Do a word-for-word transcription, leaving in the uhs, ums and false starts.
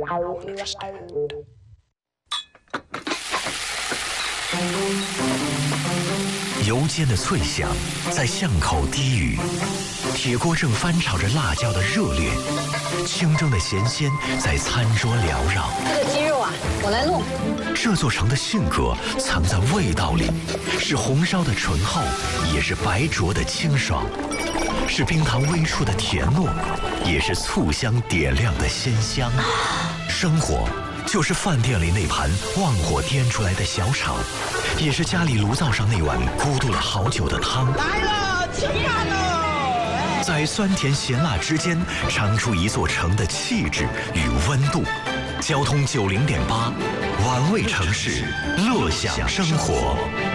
油煎的脆响在巷口低语，铁锅正翻炒着辣椒的热烈，清蒸的咸鲜在餐桌缭绕。 这个鸡肉啊，我来弄。 这座城的性格藏在味道里，是红烧的醇厚，也是白灼的清爽，是冰糖微出的甜糯，也是醋香点亮的鲜香。生活就是饭店里那盘旺火颠出来的小炒，也是家里炉灶上那碗咕嘟了好久的汤。 来了，吃饭喽！ 在酸甜咸辣之间，尝出一座城的气质与温度。交通九零点八，玩味城市，乐享生活。